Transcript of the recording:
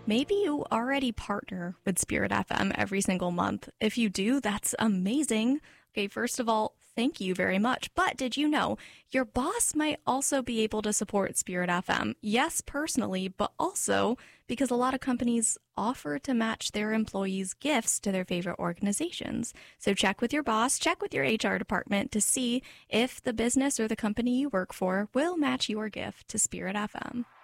Maybe you already partner with Spirit FM every single month. If you do, that's amazing. Okay, first of all, thank you very much. But did you know your boss might also be able to support Spirit FM? Yes, personally, but also because a lot of companies offer to match their employees' gifts to their favorite organizations. So check with your boss, check with your HR department to see if the business or the company you work for will match your gift to Spirit FM.